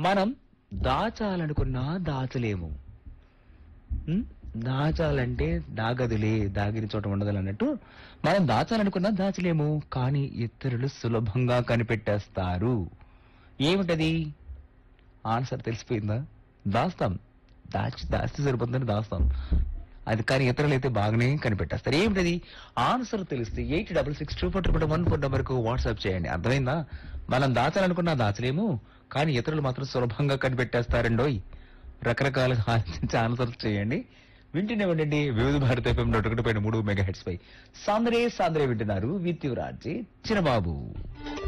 మనం దాచాలనుకున్నా దాచలేము. ఉం? దాచాలంటే దాగదులే, దాగిన చోట ఉండదు అన్నట్టు మనం దాచాలనుకున్నా దాచలేము, కానీ ఇతరులు సులభంగా కనిపెట్టేస్తారు. ఏమిటది? ఆన్సర్ తెలిసిపోయిందా? దాస్తాం. దాస్తే సరిపోతుందని దాస్తాం. అది కానీ ఇతరులు అయితే బాగానే కనిపెట్టేస్తారు. ఏమిటది? ఆన్సర్ తెలిస్తే 866241 నెంబర్కు వాట్సాప్ చేయండి. అర్థమైందా? మనం దాచాలనుకున్నా దాచలేము, కానీ ఇతరులు మాత్రం సులభంగా కనిపెట్టేస్తారండోయ్. రకరకాల ఆన్సర్స్ చేయండి. వింటూనే ఉండండి వివిధ భారత FM 101.3 మెగాహెట్స్ పై. సాంద్రే వింటున్నారు విత్ యువరాజ్ చిన్నబాబు.